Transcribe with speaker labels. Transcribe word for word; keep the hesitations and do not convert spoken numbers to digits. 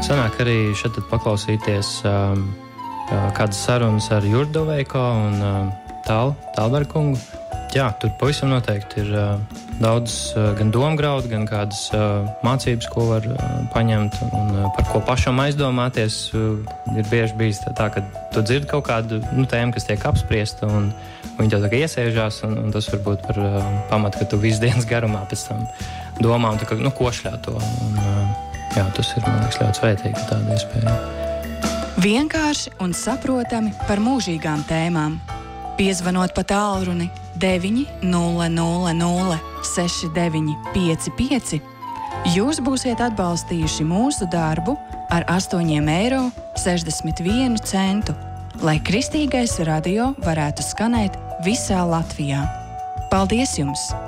Speaker 1: sanāk arī šeit paklausīties um, kādas sarunas ar Jurdoveiko un um, Tāl, Tālberkungu. Jā, tur pavisam noteikti ir uh, daudz uh, gan domgraudu, gan kādas uh, mācības, ko var uh, paņemt un uh, par ko pašam aizdomāties. Uh, ir bieži bijis tā, tā, ka tu dzirdi kaut kādu nu, tēmu, kas tiek apspriesta, un, un viņi tev tā kā iesēžās, un, un tas var būt par uh, pamatu, ka tu visu dienas garumā pēc tam domā un tā kā, nu, košļā to. Un, uh, jā, tas ir, man liekas, ļoti svētīgi tāda iespēja.
Speaker 2: Vienkārši un saprotami par mūžīgām tēmām. Piezvanot pa tālruni deviņi nulle nulle nulle seši deviņi pieci pieci, jūs būsiet atbalstījuši mūsu darbu ar astoņiem eiro sešdesmit vienu centu, lai Kristīgais radio varētu skanēt visā Latvijā. Paldies jums!